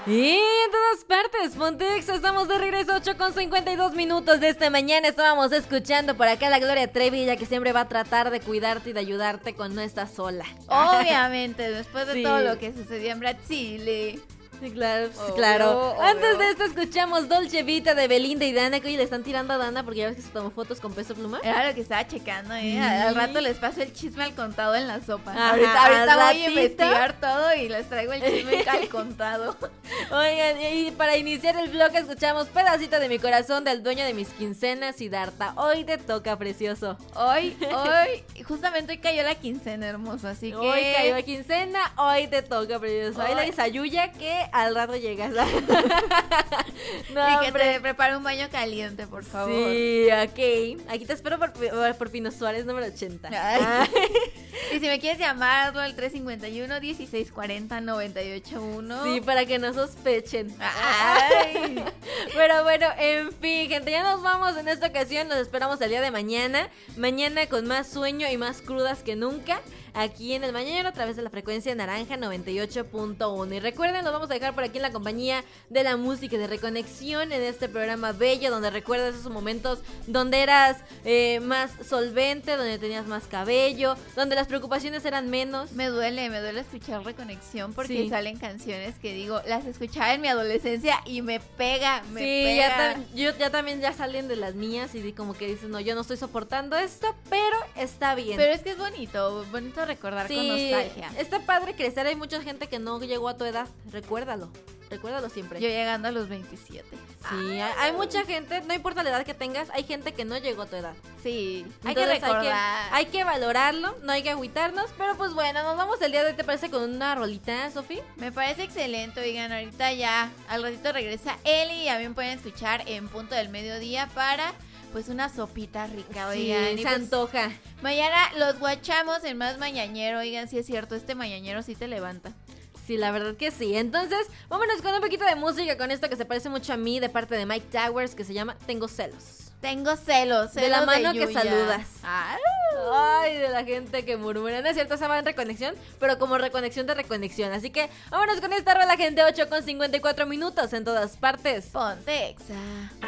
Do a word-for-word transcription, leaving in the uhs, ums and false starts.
Y en todas partes, Pontex, estamos de regreso, ocho con cincuenta y dos minutos de esta mañana. Estábamos escuchando por acá a la Gloria Trevi, ella que siempre va a tratar de cuidarte y de ayudarte con no estás sola. Obviamente, después de Sí. todo lo que sucedió en Brasil. Sí, claro, Obvio, claro. obvio. Antes de esto escuchamos Dolce Vita de Belinda y Dana, que hoy le están tirando a Dana porque ya ves que se tomó fotos con Peso Pluma. Era lo que estaba checando, ¿eh? Sí. Al rato les paso el chisme al contado en la sopa. Ajá, ahorita ahorita al voy a ratito. investigar todo y les traigo el chisme al contado. Oigan, y para iniciar el vlog escuchamos Pedacito de mi corazón del dueño de mis quincenas, Siddhartha. Hoy te toca, precioso. Hoy, hoy, justamente hoy cayó la quincena, hermoso, así que... Hoy cayó a quincena, hoy te toca, precioso. Hoy Hoy- la Isayuya que al rato llegas. no, y que hombre. te prepare un baño caliente, por favor. Sí, ok. Aquí te espero por, por Pino Suárez número ochenta. Ay. Ah. Y si me quieres llamar, hazlo al tres cinco uno, dieciséis cuarenta, noventa y ocho uno. Sí, para que no sospechen. Ay. Pero bueno, en fin, gente, ya nos vamos en esta ocasión. Nos esperamos el día de mañana. Mañana con más sueño y más crudas que nunca. Aquí en el Mañanero a través de la frecuencia naranja noventa y ocho punto uno. Y recuerden, los vamos a dejar por aquí en la compañía de la música y de Reconexión en este programa bello, donde recuerdas esos momentos donde eras eh, más solvente, donde tenías más cabello, donde las preocupaciones eran menos. Me duele, me duele escuchar Reconexión porque Sí. salen canciones que digo, las escuchaba en mi adolescencia y me pega, me Sí, pega. ya, tam- yo, ya también ya salen de las mías y di como que dices, no, yo no estoy soportando esto, pero está bien. Pero es que es bonito, bonito recordar con Sí, nostalgia. está padre crecer, hay mucha gente que no llegó a tu edad, recuérdalo, recuérdalo siempre. Yo llegando a los veintisiete. Sí, hay, hay mucha gente, no importa la edad que tengas, hay gente que no llegó a tu edad. Sí, hay que Entonces, recordar. hay que valorarlo, no hay que agüitarnos, pero pues bueno, nos vamos el día de hoy, ¿te parece con una rolita, Sofi? Me parece excelente, oigan, ahorita ya al ratito regresa Eli y también pueden escuchar en punto del mediodía para pues una sopita rica, oigan. Sí, Y se pues, antoja. mañana los guachamos en más mañanero, oigan, sí es cierto, este mañanero sí te levanta. Sí, la verdad que sí. Entonces, vámonos con un poquito de música con esto que se parece mucho a mí de parte de Mike Towers, que se llama Tengo Celos. Tengo celos, celos De la mano que Yuya. saludas. Ah, Ay, de la gente que murmura. No es cierto, esa va en reconexión, pero como reconexión de reconexión. Así que vámonos con esta rola, gente. ocho con cincuenta y cuatro minutos en todas partes. ponte exa.